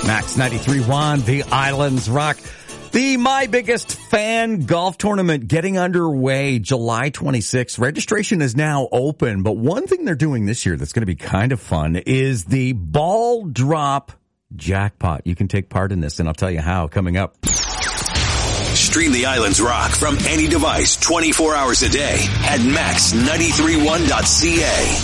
Max 93.1, the Islands Rock. The My Biggest Fan golf tournament getting underway July 26th. Registration is now open, but one thing they're doing this year that's going to be kind of fun is the ball drop jackpot. You can take part in this, and I'll tell you how coming up. Stream the Islands Rock from any device 24 hours a day at max931.ca.